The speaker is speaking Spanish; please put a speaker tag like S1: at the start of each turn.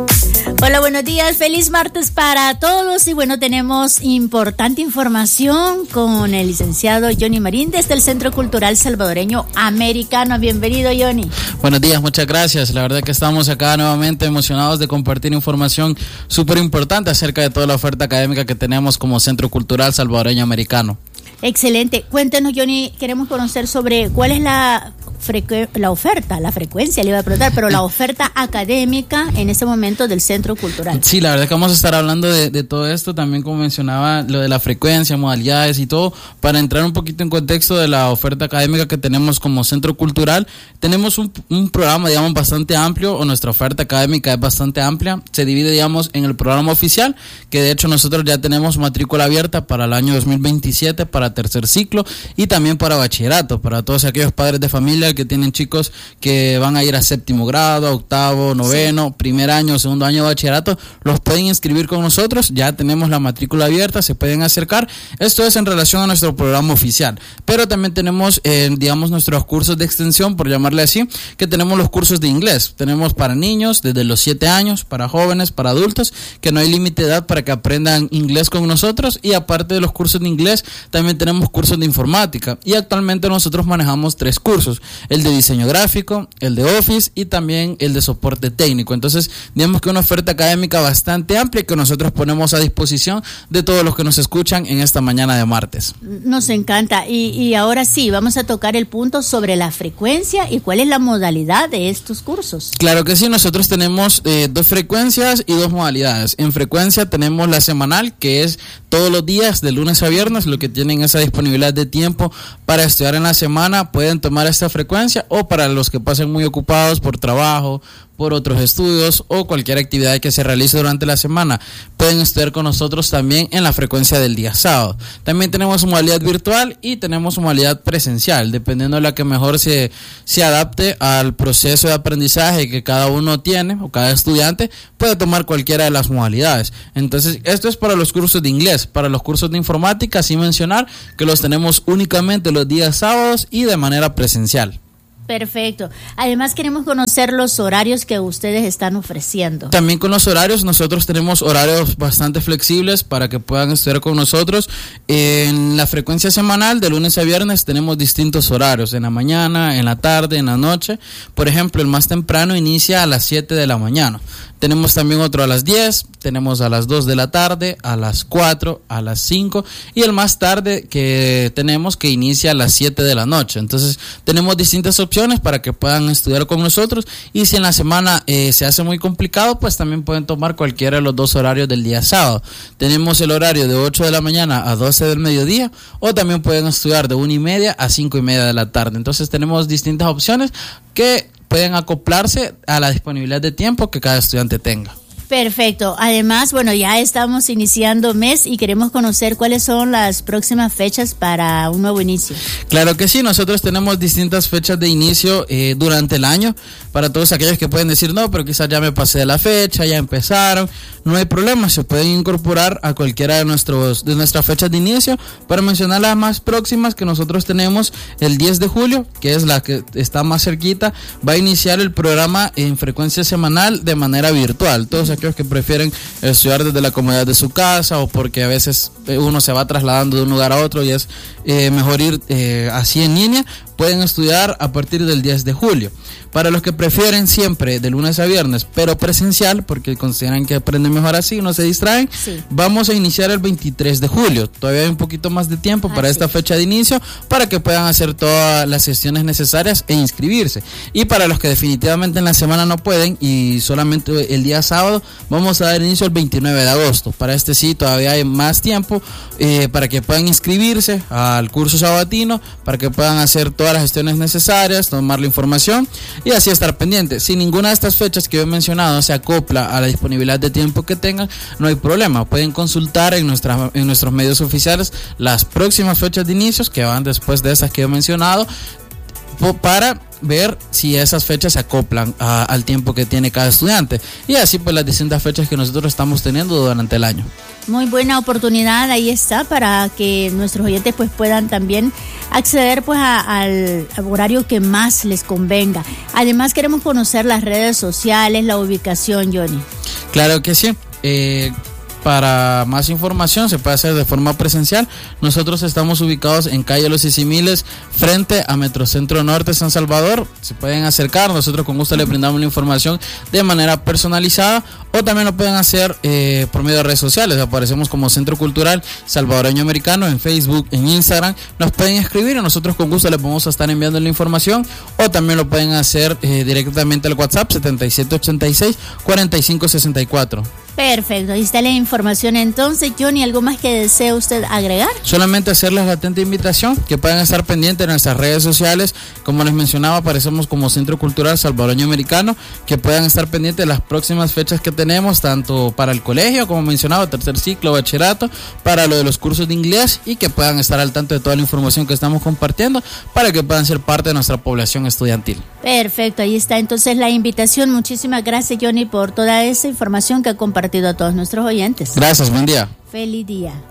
S1: Hola, buenos días, feliz martes para todos y bueno, tenemos importante información con el licenciado Johnny Marín desde el Centro Cultural Salvadoreño Americano. Bienvenido, Johnny.
S2: Buenos días, muchas gracias. La verdad que estamos acá nuevamente emocionados de compartir información súper importante acerca de toda la oferta académica que tenemos como Centro Cultural Salvadoreño Americano.
S1: Excelente. Cuéntenos, Johnny, queremos conocer sobre cuál es la frecuencia, le iba a preguntar, pero la oferta académica en este momento del Centro Cultural.
S2: Sí, la verdad que vamos a estar hablando de todo esto, también como mencionaba, lo de la frecuencia, modalidades y todo, para entrar un poquito en contexto de la oferta académica que tenemos como Centro Cultural. Tenemos un programa, digamos, bastante amplio, o nuestra oferta académica es bastante amplia. Se divide, digamos, en el programa oficial, que de hecho nosotros ya tenemos matrícula abierta para el año 2027, para tercer ciclo, y también para bachillerato, para todos aquellos padres de familia que tienen chicos que van a ir a séptimo grado, a octavo, noveno, primer año, segundo año de bachillerato, los pueden inscribir con nosotros. Ya tenemos la matrícula abierta, se pueden acercar. Esto es en relación a nuestro programa oficial, pero también tenemos, digamos, nuestros cursos de extensión, por llamarle así, que tenemos los cursos de inglés. Tenemos para niños desde los 7 años, para jóvenes, para adultos, que no hay límite de edad para que aprendan inglés con nosotros. Y aparte de los cursos de inglés, también tenemos cursos de informática, y actualmente nosotros manejamos 3 cursos: el de diseño gráfico, el de Office y también el de soporte técnico. Entonces, digamos que una oferta académica bastante amplia que nosotros ponemos a disposición de todos los que nos escuchan en esta mañana de martes.
S1: Nos encanta. Y ahora sí, vamos a tocar el punto sobre la frecuencia y cuál es la modalidad de estos cursos.
S2: Claro que sí, nosotros tenemos 2 frecuencias y 2 modalidades. En frecuencia tenemos la semanal, que es todos los días de lunes a viernes. Lo que tienen esa disponibilidad de tiempo para estudiar en la semana pueden tomar esta frecuencia, o para los que pasen muy ocupados por trabajo, por otros estudios o cualquier actividad que se realice durante la semana, pueden estudiar con nosotros también en la frecuencia del día sábado. También tenemos modalidad virtual y tenemos modalidad presencial, dependiendo de la que mejor se adapte al proceso de aprendizaje que cada uno tiene, o cada estudiante puede tomar cualquiera de las modalidades. Entonces, esto es para los cursos de inglés. Para los cursos de informática, sin mencionar que los tenemos únicamente los días sábados y de manera presencial.
S1: Perfecto. Además, queremos conocer los horarios que ustedes están ofreciendo.
S2: También con los horarios, nosotros tenemos horarios bastante flexibles para que puedan estudiar con nosotros. En la frecuencia semanal, de lunes a viernes, tenemos distintos horarios: en la mañana, en la tarde, en la noche. Por ejemplo, el más temprano inicia a las 7 de la mañana. Tenemos también otro a las 10, tenemos a las 2 de la tarde, a las 4, a las 5, y el más tarde que tenemos, que inicia a las 7 de la noche. Entonces, tenemos distintas opciones para que puedan estudiar con nosotros, y si en la semana se hace muy complicado, pues también pueden tomar cualquiera de los 2 horarios del día sábado. Tenemos el horario de 8 de la mañana a 12 del mediodía, o también pueden estudiar de 1:30 a 5:30 de la tarde. Entonces, tenemos distintas opciones que pueden acoplarse a la disponibilidad de tiempo que cada estudiante tenga.
S1: Perfecto. Además, bueno, ya estamos iniciando mes y queremos conocer cuáles son las próximas fechas para un nuevo inicio.
S2: Claro que sí, nosotros tenemos distintas fechas de inicio durante el año. Para todos aquellos que pueden decir, no, pero quizás ya me pasé de la fecha, ya empezaron, no hay problema, se pueden incorporar a cualquiera de nuestras fechas de inicio. Para mencionar las más próximas, que nosotros tenemos el 10 de julio, que es la que está más cerquita, va a iniciar el programa en frecuencia semanal de manera virtual. Todos aquellos que prefieren estudiar desde la comodidad de su casa, o porque a veces uno se va trasladando de un lugar a otro y es mejor ir así en línea, pueden estudiar a partir del 10 de julio. Para los que prefieren siempre de lunes a viernes, pero presencial, porque consideran que aprenden mejor así, no se distraen, sí, vamos a iniciar el 23 de julio. Todavía hay un poquito más de tiempo para esta fecha de inicio, para que puedan hacer todas las gestiones necesarias e inscribirse. Y para los que definitivamente en la semana no pueden y solamente el día sábado, vamos a dar inicio el 29 de agosto. Para este sí todavía hay más tiempo para que puedan inscribirse al curso sabatino, para que puedan hacer todas las gestiones necesarias, tomar la información y así estar pendiente. Si ninguna de estas fechas que yo he mencionado se acopla a la disponibilidad de tiempo que tengan, no hay problema. Pueden consultar en nuestros medios oficiales las próximas fechas de inicios que van después de esas que he mencionado, para ver si esas fechas se acoplan al tiempo que tiene cada estudiante, y así pues las distintas fechas que nosotros estamos teniendo durante el año.
S1: Muy buena oportunidad, ahí está, para que nuestros oyentes pues puedan también acceder pues al horario que más les convenga. Además queremos conocer las redes sociales, la ubicación, Johnny.
S2: Claro que sí. Para más información se puede hacer de forma presencial. Nosotros estamos ubicados en calle Los Sisimiles, frente a Metrocentro Norte San Salvador. Se pueden acercar, nosotros con gusto le brindamos la información de manera personalizada, o también lo pueden hacer por medio de redes sociales. Aparecemos como Centro Cultural Salvadoreño Americano en Facebook, en Instagram. Nos pueden escribir y nosotros con gusto les vamos a estar enviando la información, o también lo pueden hacer directamente al WhatsApp 7786-4564.
S1: Perfecto, ahí está la información. Entonces, Johnny, ¿algo más que desee usted agregar?
S2: Solamente hacerles la atenta invitación que puedan estar pendientes de nuestras redes sociales. Como les mencionaba, aparecemos como Centro Cultural Salvadoreño Americano, que puedan estar pendientes de las próximas fechas que tenemos, tanto para el colegio, como mencionaba, tercer ciclo, bachillerato, para lo de los cursos de inglés, y que puedan estar al tanto de toda la información que estamos compartiendo para que puedan ser parte de nuestra población estudiantil.
S1: Perfecto, ahí está entonces la invitación. Muchísimas gracias, Johnny, por toda esa información que ha compartido a todos nuestros oyentes.
S2: Gracias, buen día.
S1: Feliz día.